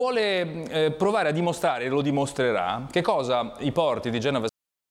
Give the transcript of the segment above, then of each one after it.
Vuole provare a dimostrare, e lo dimostrerà, che cosa i porti di Genova.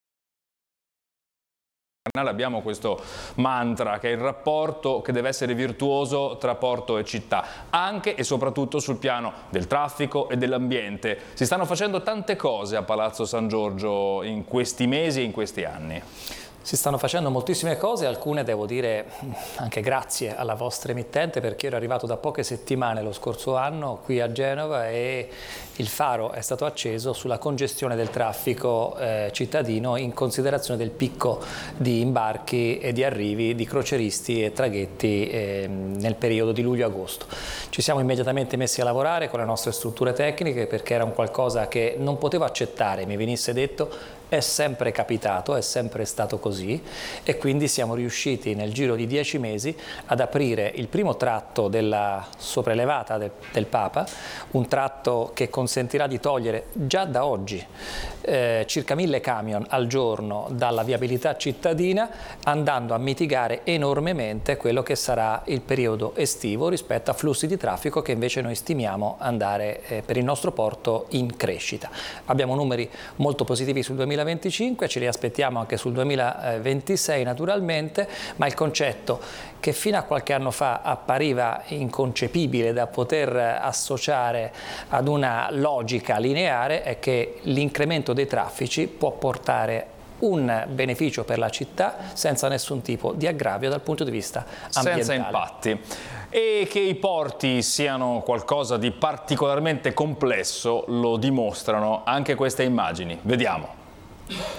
Abbiamo questo mantra che è il rapporto che deve essere virtuoso tra porto e città, anche e soprattutto sul piano del traffico e dell'ambiente. Si stanno facendo tante cose a Palazzo San Giorgio in questi mesi e in questi anni. Si stanno facendo moltissime cose, alcune devo dire anche grazie alla vostra emittente, perché ero arrivato da poche settimane lo scorso anno qui a Genova e il faro è stato acceso sulla congestione del traffico cittadino in considerazione del picco di imbarchi e di arrivi di croceristi e traghetti nel periodo di luglio-agosto. Ci siamo immediatamente messi a lavorare con le nostre strutture tecniche perché era un qualcosa che non potevo accettare, mi venisse detto. È sempre capitato, è sempre stato così e quindi siamo riusciti nel giro di 10 mesi ad aprire il primo tratto della sopraelevata del Papa, un tratto che consentirà di togliere già da oggi circa 1000 camion al giorno dalla viabilità cittadina, andando a mitigare enormemente quello che sarà il periodo estivo rispetto a flussi di traffico che invece noi stimiamo andare per il nostro porto in crescita. Abbiamo numeri molto positivi sul 2025, ce li aspettiamo anche sul 2026 naturalmente, ma il concetto che fino a qualche anno fa appariva inconcepibile da poter associare ad una logica lineare è che l'incremento dei traffici può portare un beneficio per la città senza nessun tipo di aggravio dal punto di vista ambientale. Senza impatti. E che i porti siano qualcosa di particolarmente complesso lo dimostrano anche queste immagini. Vediamo.